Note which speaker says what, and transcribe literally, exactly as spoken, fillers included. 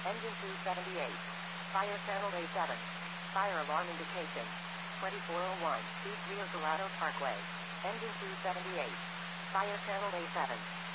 Speaker 1: Engine two seventy-eight. Fire channel A seven. Fire alarm indication. twenty-four oh one, East Rio Dorado Parkway. Engine two seventy-eight. Fire channel A seven.